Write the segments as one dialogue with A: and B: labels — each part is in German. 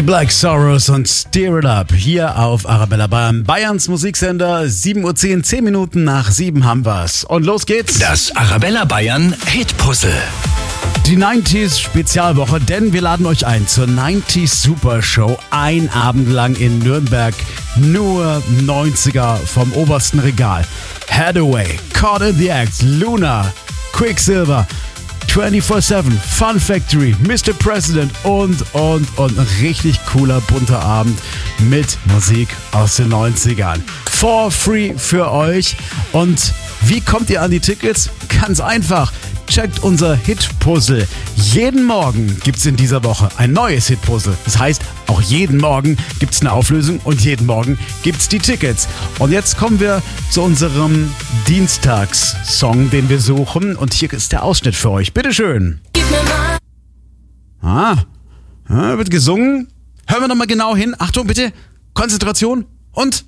A: Die Black Sorrows und Steer It Up hier auf Arabella Bayern, Bayerns Musiksender. 7:10 Uhr, 10 Minuten nach 7 haben wir's. Und los geht's.
B: Das Arabella Bayern Hitpuzzle.
A: Die 90s Spezialwoche, denn wir laden euch ein zur 90s Super Show. Ein Abend lang in Nürnberg. Nur 90er vom obersten Regal. Hathaway, Caught in the Act, Luna, Quicksilver, 24/7, Fun Factory, Mr. President und ein richtig cooler, bunter Abend mit Musik aus den 90ern. For free für euch. Und wie kommt ihr an die Tickets? Ganz einfach. Checkt unser Hitpuzzle. Jeden Morgen gibt's in dieser Woche ein neues Hitpuzzle. Das heißt, auch jeden Morgen gibt's eine Auflösung und jeden Morgen gibt's die Tickets. Und jetzt kommen wir zu unserem Dienstagssong, den wir suchen. Und hier ist der Ausschnitt für euch. Bitteschön. Wird gesungen. Hören wir nochmal genau hin. Achtung bitte. Konzentration. Und?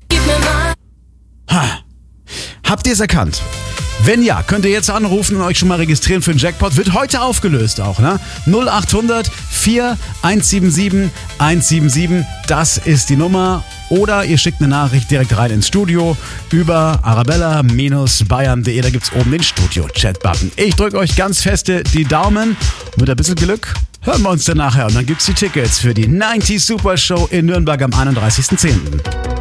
A: Habt ihr es erkannt? Wenn ja, könnt ihr jetzt anrufen und euch schon mal registrieren für den Jackpot. Wird heute aufgelöst auch, ne? 0800 4177 177, das ist die Nummer. Oder ihr schickt eine Nachricht direkt rein ins Studio über arabella-bayern.de. Da gibt's oben den Studio-Chat-Button. Ich drücke euch ganz feste die Daumen. Mit ein bisschen Glück hören wir uns dann nachher. Und dann gibt's die Tickets für die 90s Super Show in Nürnberg am 31.10.